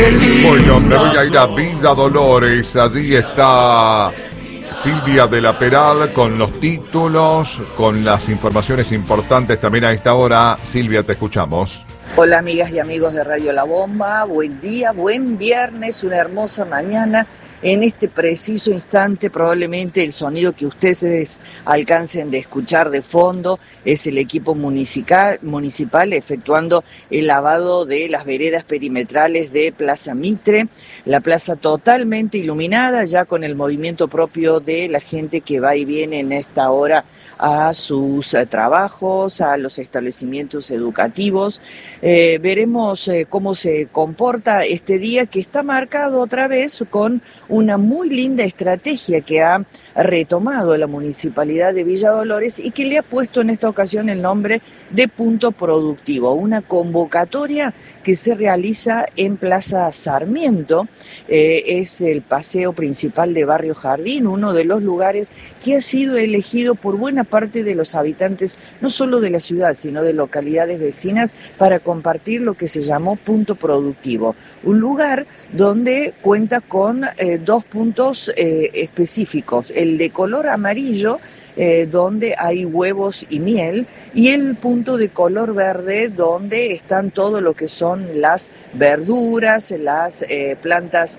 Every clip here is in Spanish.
Bueno, me voy a ir a Villa Dolores. Allí está Silvia de la Peral con los títulos, con las informaciones importantes también a esta hora. Silvia, te escuchamos. Hola amigas y amigos de Radio La Bomba, buen día, buen viernes, una hermosa mañana. En este preciso instante probablemente el sonido que ustedes alcancen de escuchar de fondo es el equipo municipal efectuando el lavado de las veredas perimetrales de Plaza Mitre, la plaza totalmente iluminada ya con el movimiento propio de la gente que va y viene en esta hora a sus trabajos, a los establecimientos educativos. Veremos cómo se comporta este día que está marcado otra vez con una muy linda estrategia que ha retomado la Municipalidad de Villa Dolores y que le ha puesto en esta ocasión el nombre de Punto Productivo, una convocatoria que se realiza en Plaza Sarmiento, es el paseo principal de Barrio Jardín, uno de los lugares que ha sido elegido por buena parte de los habitantes, no solo de la ciudad, sino de localidades vecinas, para compartir lo que se llamó Punto Productivo, un lugar donde cuenta con dos puntos específicos, el de color amarillo, donde hay huevos y miel, y el punto de color verde donde están todo lo que son las verduras, las plantas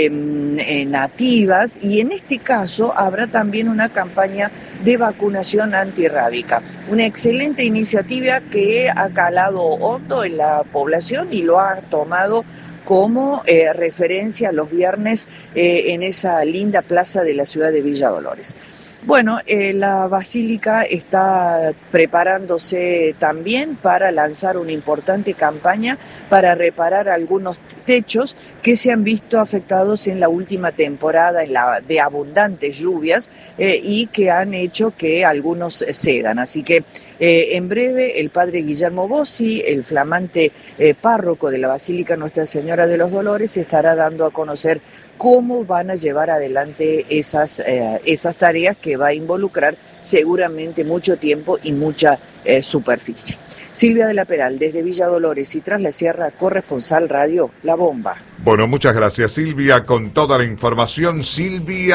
nativas, y en este caso habrá también una campaña de vacunación antirrábica. Una excelente iniciativa que ha calado hondo en la población y lo ha tomado como referencia los viernes en esa linda plaza de la ciudad de Villa Dolores. Bueno, la Basílica está preparándose también para lanzar una importante campaña para reparar algunos techos que se han visto afectados en la última temporada de abundantes lluvias y que han hecho que algunos cedan. Así que en breve el padre Guillermo Bossi, el flamante párroco de la Basílica Nuestra Señora de los Dolores, estará dando a conocer cómo van a llevar adelante esas tareas que va a involucrar seguramente mucho tiempo y mucha superficie. Silvia de la Peral, desde Villa Dolores y Tras la Sierra, corresponsal Radio La Bomba. Bueno, muchas gracias Silvia con toda la información. Silvia.